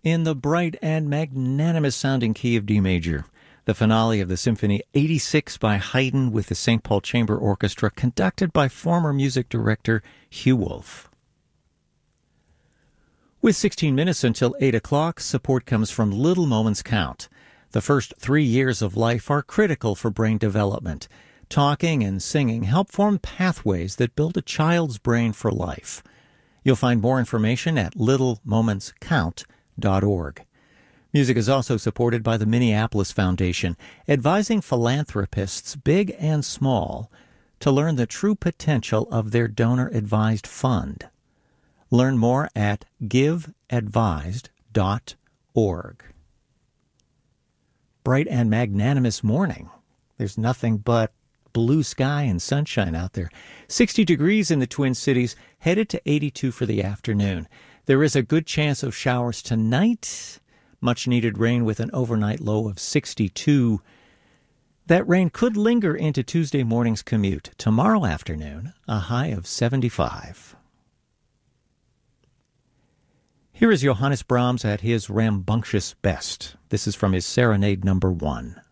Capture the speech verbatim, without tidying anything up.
in the bright and magnanimous-sounding key of D major, the finale of the Symphony eighty-six by Haydn with the Saint Paul Chamber Orchestra, conducted by former music director Hugh Wolf. With sixteen minutes until eight o'clock, support comes from Little Moments Count. The first three years of life are critical for brain development. Talking and singing help form pathways that build a child's brain for life. You'll find more information at little moments count dot org. Music is also supported by the Minneapolis Foundation, advising philanthropists, big and small, to learn the true potential of their donor-advised fund. Learn more at give advised dot org. Bright and magnanimous morning. There's nothing but blue sky and sunshine out there. sixty degrees in the Twin Cities, headed to eighty-two for the afternoon. There is a good chance of showers tonight. Much needed rain with an overnight low of sixty-two. That rain could linger into Tuesday morning's commute. Tomorrow afternoon, a high of seventy-five. Here is Johannes Brahms at his rambunctious best. This is from his Serenade Number One.